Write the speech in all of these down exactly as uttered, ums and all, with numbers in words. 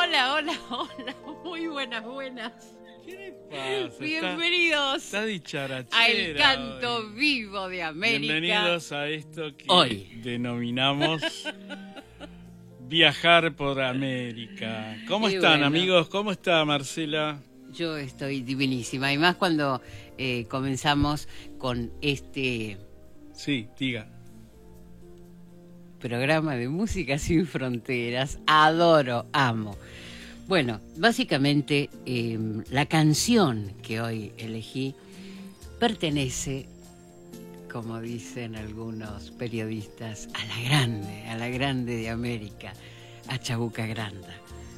Hola, hola, hola. Muy buenas, buenas. ¿Qué le pasa? Bienvenidos Está, está dicharachera al canto hoy. vivo de América. Bienvenidos a esto que Hoy denominamos viajar por América. ¿Cómo Y están, bueno. amigos? ¿Cómo está Marcela? Yo estoy divinísima. Y más cuando eh, comenzamos con este Sí, diga. programa de música sin fronteras. Adoro, amo. Bueno, básicamente eh, la canción que hoy elegí pertenece, como dicen algunos periodistas, a la grande, a la grande de América, a Chabuca Granda.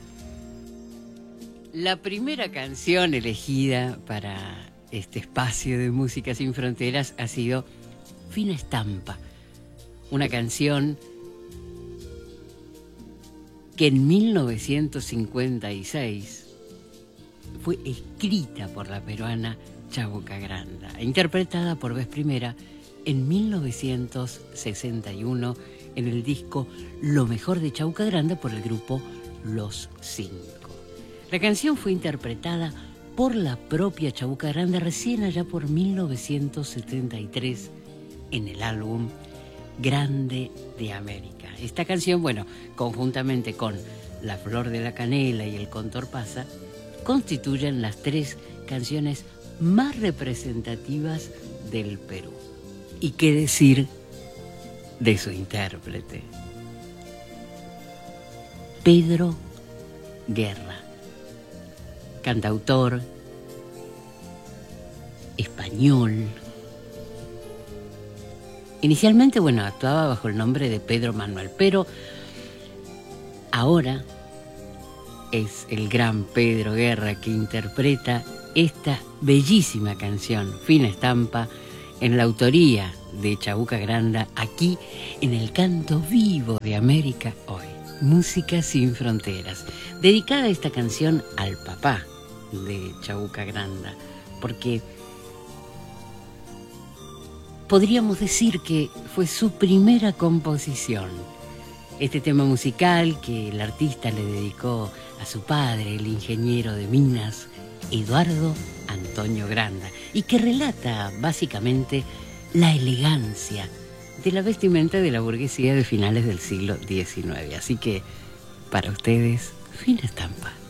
La primera canción elegida para este espacio de música sin fronteras ha sido Fina Estampa, una canción que en mil novecientos cincuenta y seis fue escrita por la peruana Chabuca Granda e interpretada por vez primera en mil novecientos sesenta y uno en el disco Lo Mejor de Chabuca Granda por el grupo Los Cinco. La canción fue interpretada por la propia Chabuca Granda recién allá por mil novecientos setenta y tres en el álbum Grande de América. Esta canción, bueno, conjuntamente con La Flor de la Canela y El Cóndor Pasa, constituyen las tres canciones más representativas del Perú. ¿Y qué decir de su intérprete? Pedro Guerra, cantautor español. Inicialmente, bueno, actuaba bajo el nombre de Pedro Manuel, pero ahora es el gran Pedro Guerra que interpreta esta bellísima canción, Fina Estampa, en la autoría de Chabuca Granda, aquí en el canto vivo de América hoy. Música sin fronteras. Dedicada esta canción al papá de Chabuca Granda, porque podríamos decir que fue su primera composición. Este tema musical que el artista le dedicó a su padre, el ingeniero de minas, Eduardo Antonio Granda, y que relata básicamente la elegancia de la vestimenta de la burguesía de finales del siglo diecinueve. Así que, para ustedes, Fina Estampa.